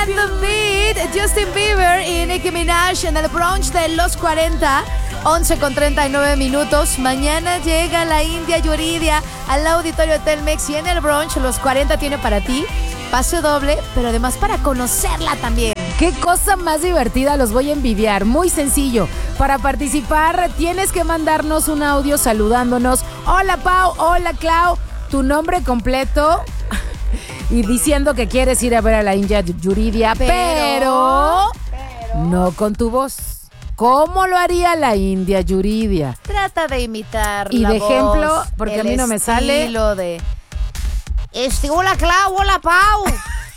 Got the Beat, Justin Bieber y Nicki Minaj en el brunch de los 40, 11:39. Mañana llega la India Yuridia al auditorio de Telmex y en el brunch los 40 tiene para ti pase doble, pero además para conocerla también. Qué cosa más divertida, los voy a envidiar. Muy sencillo. Para participar tienes que mandarnos un audio saludándonos. Hola Pau, hola Clau, tu nombre completo y diciendo que quieres ir a ver a la India Yuridia, pero no con tu voz. ¿Cómo lo haría la India Yuridia? Trata de imitar y la de voz, ejemplo, porque a mí no me sale. De hola Clau, hola Pau.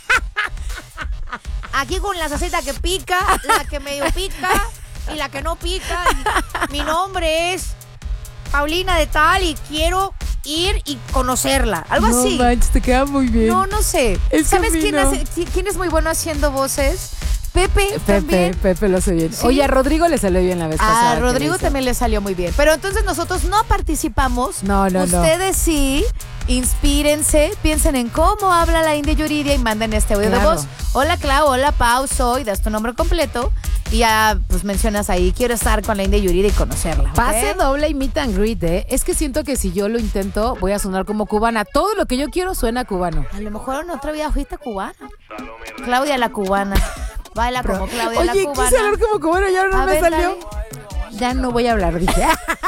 Aquí con la salsita que pica, la que medio pica y la que no pica. Mi nombre es Paulina de tal y quiero ir y conocerla. Algo así. No manches, te queda muy bien. No sé. ¿Sabes quién es muy bueno haciendo voces? Pepe también. Pepe lo hace bien. ¿Sí? Oye, a Rodrigo le salió bien la vez pasada. A Rodrigo también le salió muy bien. Pero entonces nosotros no participamos. No. Ustedes sí, inspírense, piensen en cómo habla la India Yuridia y manden este audio de voz. Hola Clau, hola Pau, soy, das tu nombre completo y ya pues mencionas ahí, quiero estar con la India Yuridia y conocerla. Pase doble y meet and greet, ¿eh? Es que siento que si yo lo intento voy a sonar como cubana. Todo lo que yo quiero suena cubano. A lo mejor en otra vida fuiste cubana. Claudia la cubana. Baila como Claudia la cubana. Oye, quise hablar como cubano y ahora no me salió. Dale. Ya no voy a hablar, dije.